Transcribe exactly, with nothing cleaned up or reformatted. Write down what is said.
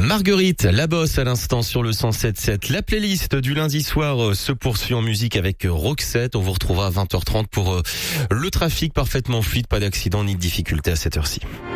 Marguerite, la bosse à l'instant sur le cent sept sept. La playlist du lundi soir se poursuit en musique avec Roxette. On vous retrouvera à vingt heures trente pour le trafic parfaitement fluide, pas d'accident ni de difficulté à cette heure-ci.